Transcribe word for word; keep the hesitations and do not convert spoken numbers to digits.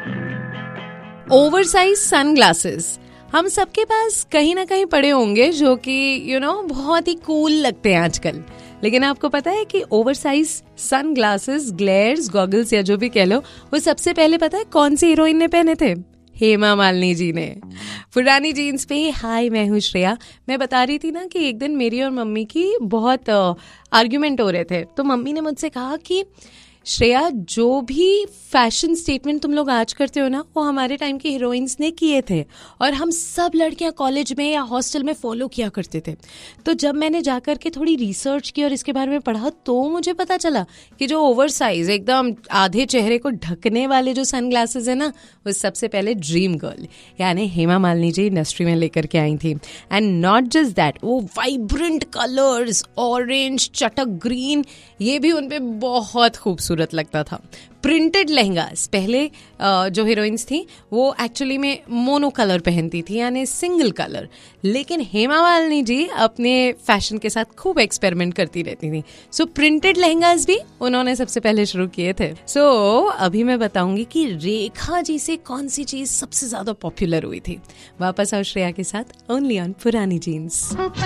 Oversize sunglasses हम सबके पास कहीं ना कहीं पड़े होंगे, जो कि यू नो बहुत ही कूल लगते हैं आजकल। लेकिन आपको पता है कि ओवरसाइज सनग्लासेस, ग्लेयर्स, गॉगल्स या जो भी कह लो, वो सबसे पहले पता है कौन सी हीरोइन ने पहने थे? हेमा मालिनी जी ने। पुरानी जीन्स पे हाय मैं हूँ श्रेया। मैं बता रही थी ना कि एक दिन मेरी और मम्मी की बहुत आर्ग्यूमेंट हो रहे थे, तो मम्मी ने मुझसे कहा कि श्रेया, जो भी फैशन स्टेटमेंट तुम लोग आज करते हो ना, वो हमारे टाइम की हीरोइंस ने किए थे और हम सब लड़कियां कॉलेज में या हॉस्टल में फॉलो किया करते थे। तो जब मैंने जाकर के थोड़ी रिसर्च की और इसके बारे में पढ़ा, तो मुझे पता चला कि जो ओवरसाइज एकदम आधे चेहरे को ढकने वाले जो सनग्लासेस है ना, वो सबसे पहले ड्रीम गर्ल यानी हेमा मालिनी जी इंडस्ट्री में लेकर के आई थी। एंड नॉट जस्ट दैट, वो वाइब्रेंट कलर्स, ऑरेंज, चटक ग्रीन, ये भी उन पे बहुत खूबसूरत लगता था। प्रिंटेड लहंगास, पहले जो हीरोइंस थी वो एक्चुअली में मोनो कलर पहनती थी यानी सिंगल कलर, लेकिन हेमा मालिनी जी अपने फैशन के साथ खूब एक्सपेरिमेंट करती रहती थी। सो प्रिंटेड लहंगास भी उन्होंने सबसे पहले शुरू किए थे। सो so, अभी मैं बताऊंगी कि रेखा जी से कौन सी चीज सबसे ज्यादा पॉपुलर हुई थी। वापस आओ श्रेया के साथ, ओनली ऑन पुरानी जीन्स।